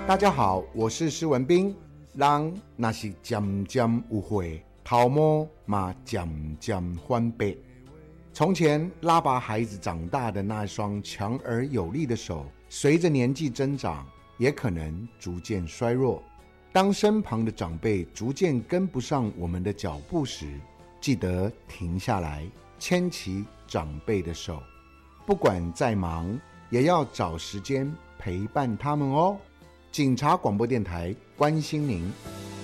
大家好，我是施文彬。人若是渐渐有岁，头毛嘛渐渐翻白。从前拉拔孩子长大的那双强而有力的手，随着年纪增长，也可能逐渐衰弱。当身旁的长辈逐渐跟不上我们的脚步时，记得停下来，牵起长辈的手，不管再忙，也要找时间陪伴他们哦。警察广播电台关心您。